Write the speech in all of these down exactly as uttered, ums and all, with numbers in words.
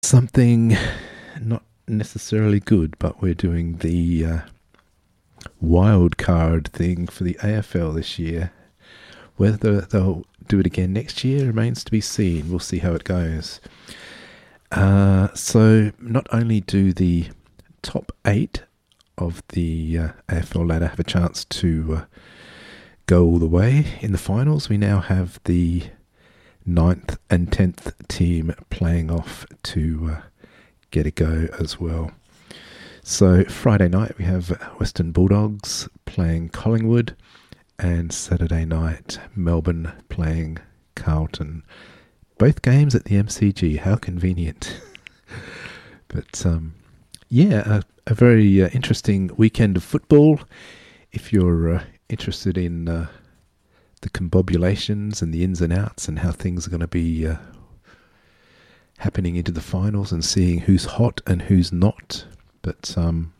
Something not necessarily good, but we're doing the uh, wild card thing for the A F L this year. Whether they'll do it again next year remains to be seen. We'll see how it goes. Uh, so not only do the top eight of the uh, A F L ladder have a chance to uh, go all the way in the finals, we now have the ninth and tenth team playing off to uh, get a go as well. So Friday night we have Western Bulldogs playing Collingwood, and Saturday night Melbourne playing Carlton. Both games at the M C G. How convenient. But um, yeah, a, a very uh, interesting weekend of football. If you're uh, interested in uh, the combobulations and the ins and outs and how things are going to be uh, happening into the finals and seeing who's hot and who's not. But um,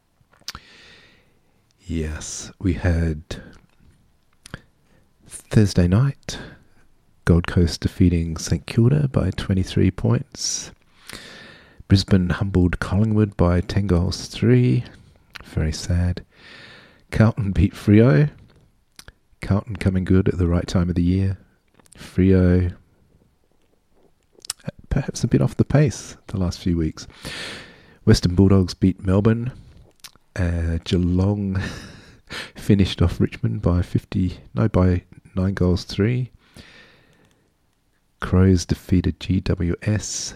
yes, we had Thursday night, Gold Coast defeating St Kilda by twenty-three points. Brisbane humbled Collingwood by ten goals to three. Very sad. Carlton beat Freo. Carlton coming good at the right time of the year. Freo perhaps a bit off the pace the last few weeks. Western Bulldogs beat Melbourne. Uh, Geelong finished off Richmond by fifty, no, by nine goals to three. Crows defeated G W S.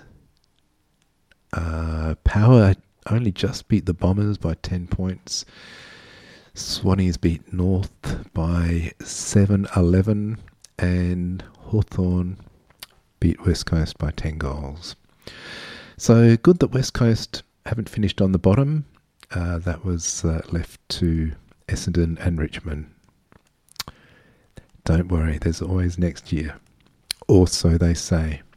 Uh, Power only just beat the Bombers by ten points. Swannies beat North by seven eleven, and Hawthorn beat West Coast by ten goals. So good that West Coast haven't finished on the bottom. Uh, that was uh, left to Essendon and Richmond. Don't worry, there's always next year. Or so they say.